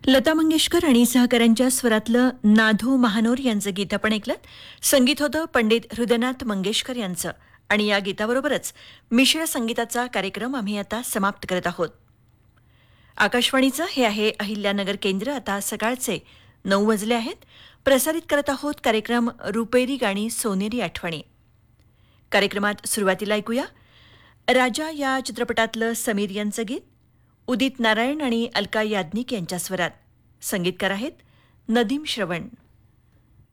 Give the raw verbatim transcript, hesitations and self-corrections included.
लता मंगेशकर आणि सहकाऱ्यांच्या स्वरातलं नाधू महानोर यांचं गीत आपण ऐकलं. संगीत होतं पंडित हृदयनाथ मंगेशकर यांचं. आणि या गीताबरोबरच मिश्र संगीताचा कार्यक्रम आम्ही आता समाप्त करत आहोत. आकाशवाणीचं हे आहे अहिल्यानगर केंद्र. आता सकाळचे नऊ वाजले आहेत. प्रसारित करत आहोत कार्यक्रम रुपेरी गाणी सोनेरी आठवणी. कार्यक्रमात सुरुवातीला ऐकूया राजा या चित्रपटातलं समीर यांचं गीत. उदित नारायण आणि अलका याज्ञिक यांच्या स्वरात. संगीतकार आहेत नदीम श्रवण.